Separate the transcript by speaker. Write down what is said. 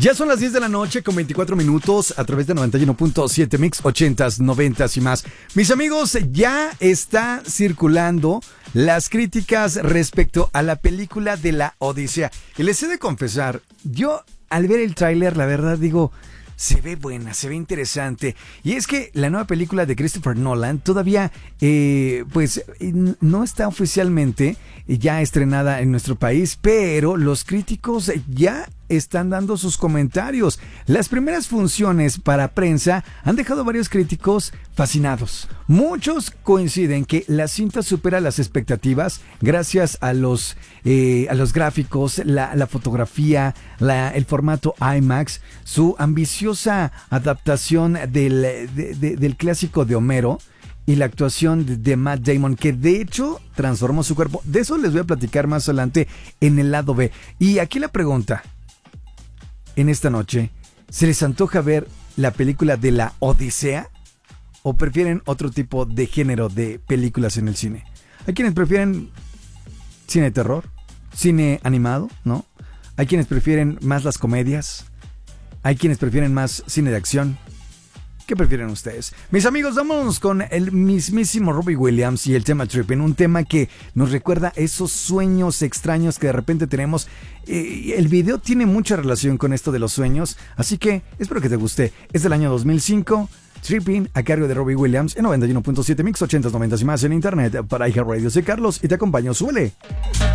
Speaker 1: Ya son las 10 de la noche con 24 minutos a través de 91.7 Mix, 80s, 90s y más. Mis amigos, ya está circulando las críticas respecto a la película de la Odisea. Y les he de confesar, yo al ver el tráiler, la verdad digo, se ve buena, se ve interesante. Y es que la nueva película de Christopher Nolan todavía, no está oficialmente ya estrenada en nuestro país, pero los críticos ya están dando sus comentarios. Las primeras funciones para prensa han dejado a varios críticos fascinados. Muchos coinciden que la cinta supera las expectativas gracias a los gráficos, la fotografía, el formato IMAX, su ambiciosa adaptación del clásico de Homero y la actuación de Matt Damon, que de hecho transformó su cuerpo. De eso les voy a platicar más adelante en el lado B. Y aquí la pregunta: en esta noche, ¿se les antoja ver la película de la Odisea? ¿O prefieren otro tipo de género de películas en el cine? Hay quienes prefieren cine de terror, cine animado, ¿no? Hay quienes prefieren más las comedias. Hay quienes prefieren más cine de acción. ¿Qué prefieren ustedes? Mis amigos, vámonos con el mismísimo Robbie Williams y el tema Trippin', un tema que nos recuerda esos sueños extraños que de repente tenemos. El video tiene mucha relación con esto de los sueños, así que espero que te guste. Es del año 2005, Trippin', a cargo de Robbie Williams, en 91.7 Mix, 80s, 90s y más en internet para iHeartRadio. Soy Carlos y te acompaño. ¡Súbele!